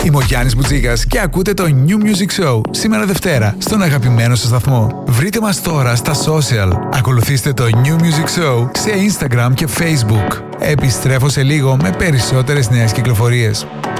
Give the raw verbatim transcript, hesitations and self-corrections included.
Είμαι ο Γιάννης Μπουτζίκας και ακούτε το New Music Show σήμερα Δευτέρα στον αγαπημένο σας σταθμό. Βρείτε μας τώρα στα social. Ακολουθήστε το New Music Show σε Instagram και Facebook. Επιστρέφω σε λίγο με περισσότερες νέες κυκλοφορίες.